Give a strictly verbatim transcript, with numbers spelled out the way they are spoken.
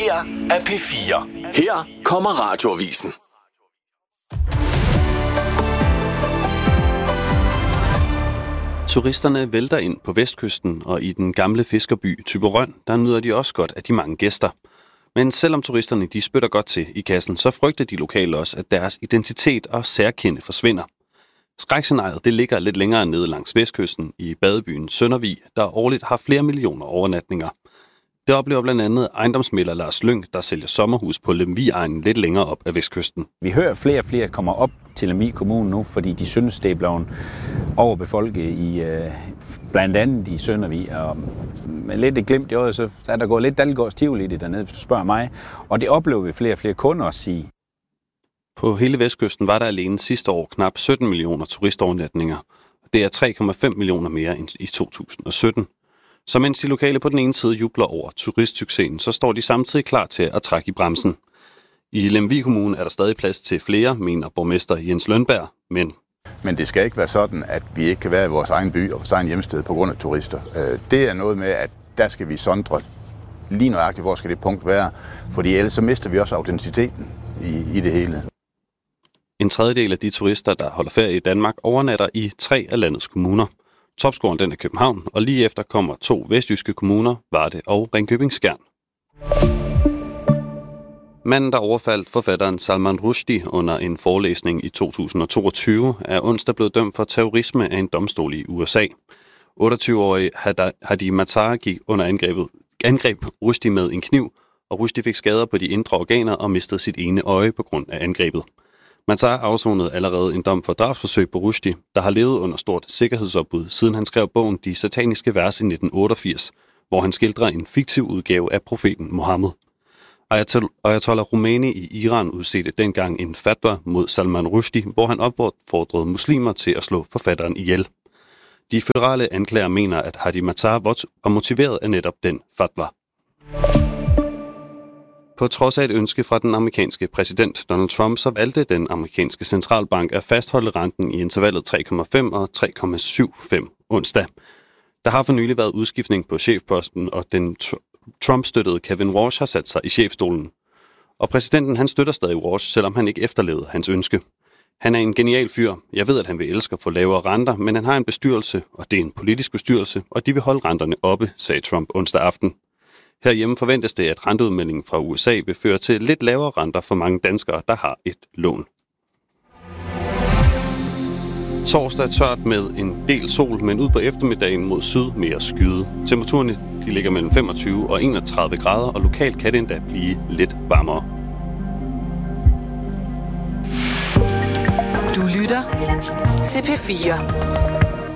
her er P fire. Her kommer Radioavisen. Turisterne vælter ind på vestkysten, og i den gamle fiskerby Thyborøn, der nyder de også godt af de mange gæster. Men selvom turisterne de spytter godt til i kassen, så frygter de lokale også, at deres identitet og særkende forsvinder. Skrækscenariet det ligger lidt længere nede langs vestkysten i badebyen Søndervig, der årligt har flere millioner overnatninger. Det oplever blandt andet ejendomsmægler Lars Lyng, der sælger sommerhus på Lemvig-egnen lidt længere op af vestkysten. Vi hører flere og flere kommer op til Lemvig Kommune nu, fordi de synes, det er blevet overbefolket i øh, blandt andet i Søndervig. Og med lidt et glimt i øjet, så er der gået lidt Dalgårds Tivoli i det dernede, hvis du spørger mig. Og det oplever vi flere og flere kunder at sige. På hele vestkysten var der alene sidste år knap sytten millioner turistovernatninger. Det er tre komma fem millioner mere end i to tusind og sytten. Så mens de lokale på den ene side jubler over turistsuccesen, så står de samtidig klar til at trække i bremsen. I Lemvig Kommune er der stadig plads til flere, mener borgmester Jens Lønberg, men... Men det skal ikke være sådan, at vi ikke kan være i vores egen by og vores egen hjemsted på grund af turister. Det er noget med, at der skal vi sondre lige nøjagtigt, hvor skal det punkt være, fordi ellers så mister vi også autenticiteten i, i det hele. En tredjedel af de turister, der holder ferie i Danmark, overnatter i tre af landets kommuner. Topscoren den er København, og lige efter kommer to vestjyske kommuner, Varde og Ringkøbing-Skjern. Manden, der overfaldt forfatteren Salman Rushdie under en forelæsning i to tusind og toogtyve, er onsdag blevet dømt for terrorisme af en domstol i U S A. otteogtyve-årige Hadi Matar gik under angrebet, angreb Rushdie med en kniv, og Rushdie fik skader på de indre organer og mistede sit ene øje på grund af angrebet. Matar afsonede allerede en dom for drabsforsøg på Rushdie, der har levet under stort sikkerhedsopbud, siden han skrev bogen De Sataniske Vers i nitten otteogfirs, hvor han skildrer en fiktiv udgave af profeten Mohammed. Ayatollah Khomeini i Iran udstedte dengang en fatwa mod Salman Rushdie, hvor han opfordrede muslimer til at slå forfatteren ihjel. De føderale anklager mener, at Hadi Matar var motiveret af netop den fatwa. På trods af et ønske fra den amerikanske præsident Donald Trump, så valgte den amerikanske centralbank at fastholde renten i intervallet tre komma fem og tre komma syv fem onsdag. Der har for nylig været udskiftning på chefposten, og den Trump-støttede Kevin Walsh har sat sig i chefstolen. Og præsidenten han støtter stadig Walsh, selvom han ikke efterlevede hans ønske. Han er en genial fyr. Jeg ved, at han vil elske at få lavere renter, men han har en bestyrelse, og det er en politisk bestyrelse, og de vil holde renterne oppe, sagde Trump onsdag aften. Herhjemme forventes det, at renteudmeldingen fra U S A vil føre til lidt lavere renter for mange danskere, der har et lån. Torsdag er tørt med en del sol, men ud på eftermiddagen mod syd mere skyde. Temperaturerne de ligger mellem femogtyve og enogtredive grader, og lokalt kan det endda blive lidt varmere. Du lytter til P fire.